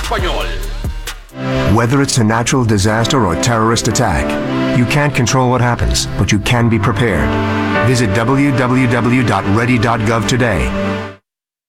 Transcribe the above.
Espanyol. Whether it's a natural disaster or terrorist attack, you can't control what happens, but you can be prepared. Visit www.ready.gov today.